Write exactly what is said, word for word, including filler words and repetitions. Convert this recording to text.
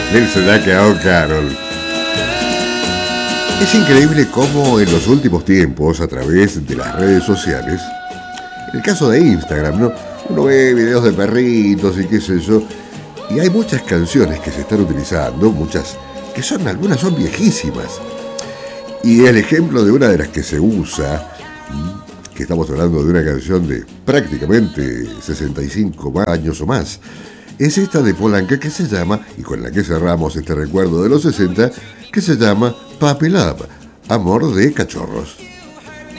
Eso ya quedó Carol. Es increíble cómo en los últimos tiempos, a través de las redes sociales, en el caso de Instagram, ¿no? Uno ve videos de perritos y qué sé yo, y hay muchas canciones que se están utilizando, muchas que son, algunas son viejísimas. Y el ejemplo de una de las que se usa, que estamos hablando de una canción de prácticamente sesenta y cinco años o más, es esta de Polanca que se llama, y con la que cerramos este recuerdo de los sesenta, que se llama Puppy Love, amor de cachorros.